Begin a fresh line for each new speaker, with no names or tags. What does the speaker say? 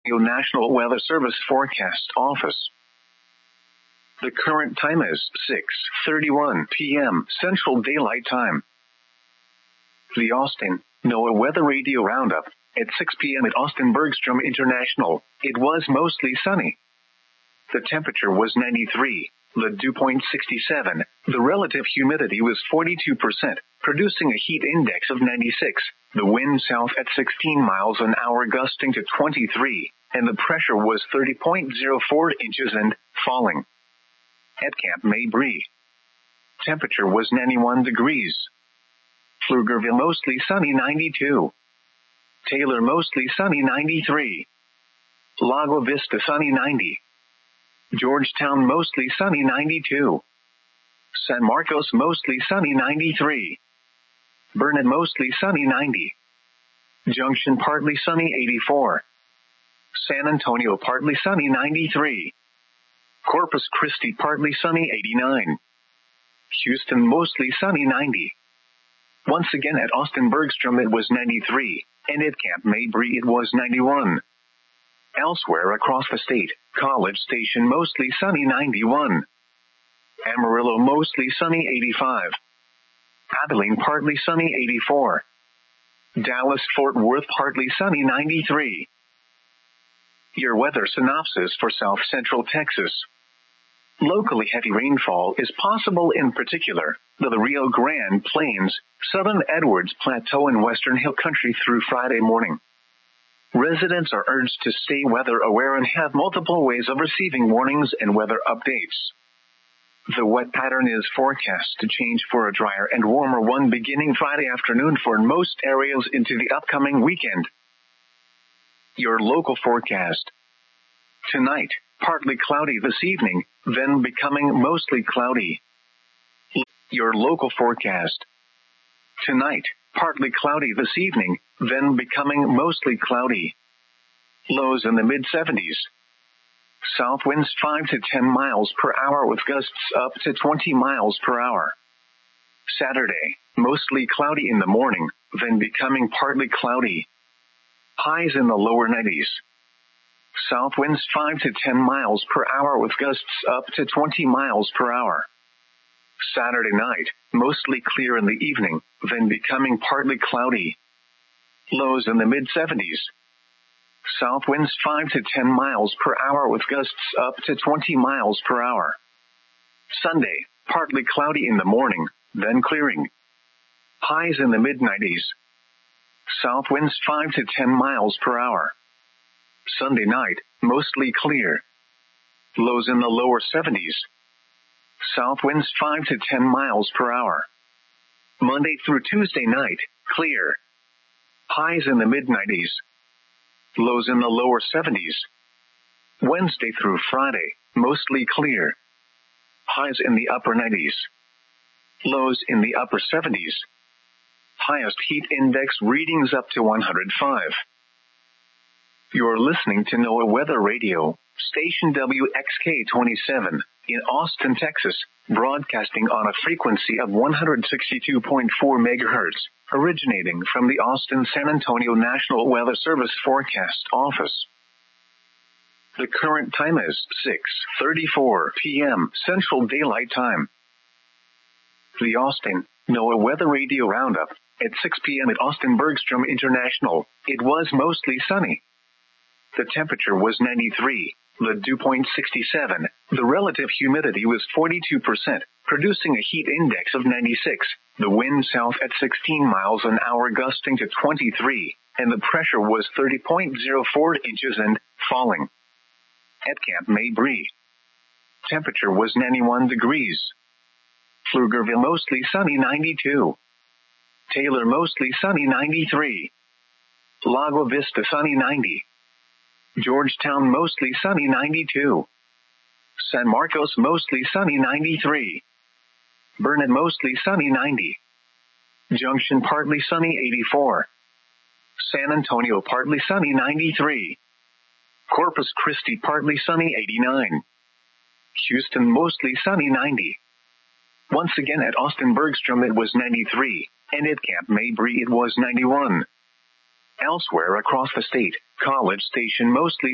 National Weather Service Forecast Office. The current time is 6:31 p.m. Central Daylight Time. The Austin NOAA Weather Radio Roundup. At 6 p.m. at Austin Bergstrom International, it was mostly sunny. The temperature was 93, the dew point 67, the relative humidity was 42%, producing a heat index of 96, the wind south at 16 miles an hour gusting to 23, and the pressure was 30.04 inches and falling. At Camp Mabry, temperature was 91 degrees. Pflugerville mostly sunny 92. Taylor mostly sunny 93. Lago Vista sunny 90. Georgetown mostly sunny 92. San Marcos mostly sunny 93. Burnet mostly sunny 90. Junction partly sunny 84. San Antonio partly sunny 93. Corpus Christi partly sunny 89. Houston mostly sunny 90. Once again at Austin Bergstrom it was 93, and at Camp Mabry it was 91. Elsewhere across the state, College Station mostly sunny 91. Amarillo mostly sunny 85. Abilene partly sunny 84. Dallas-Fort Worth partly sunny 93. Your weather synopsis for South Central Texas. Locally heavy rainfall is possible, in particular the Rio Grande Plains, Southern Edwards Plateau and Western Hill Country through Friday morning. Residents are urged to stay weather aware and have multiple ways of receiving warnings and weather updates. The wet pattern is forecast to change for a drier and warmer one beginning Friday afternoon for most areas into the upcoming weekend. Your local forecast. Tonight, partly cloudy this evening, then becoming mostly cloudy. Your local forecast. Tonight, partly cloudy this evening, then becoming mostly cloudy. Lows in the mid-70s. South winds 5 to 10 miles per hour with gusts up to 20 miles per hour. Saturday, mostly cloudy in the morning, then becoming partly cloudy. Highs in the lower 90s. South winds 5 to 10 miles per hour with gusts up to 20 miles per hour. Saturday night, mostly clear in the evening, then becoming partly cloudy. Lows in the mid-70s. South winds 5 to 10 miles per hour with gusts up to 20 miles per hour. Sunday, partly cloudy in the morning, then clearing. Highs in the mid-90s. South winds 5 to 10 miles per hour. Sunday night, mostly clear. Lows in the lower 70s. South winds 5 to 10 miles per hour. Monday through Tuesday night, clear. Highs in the mid-90s. Lows in the lower 70s. Wednesday through Friday, mostly clear. Highs in the upper 90s. Lows in the upper 70s. Highest heat index readings up to 105. You're listening to NOAA Weather Radio, station WXK-27, in Austin, Texas, broadcasting on a frequency of 162.4 megahertz, originating from the Austin-San Antonio National Weather Service Forecast Office. The current time is 6:34 p.m. Central Daylight Time. The Austin NOAA Weather Radio Roundup. At 6 p.m. at Austin Bergstrom International, it was mostly sunny. The temperature was 93, the dew point 67, the relative humidity was 42%, producing a heat index of 96, the wind south at 16 miles an hour gusting to 23, and the pressure was 30.04 inches and falling. At Camp Mabry, temperature was 91 degrees. Pflugerville mostly sunny 92. Taylor mostly sunny 93. Lago Vista sunny 90. Georgetown mostly sunny 92. San Marcos mostly sunny 93. Burnet mostly sunny 90. Junction partly sunny 84. San Antonio partly sunny 93. Corpus Christi partly sunny 89. Houston mostly sunny 90. Once again at Austin Bergstrom it was 93, and at Camp Mabry it was 91. Elsewhere across the state, College Station mostly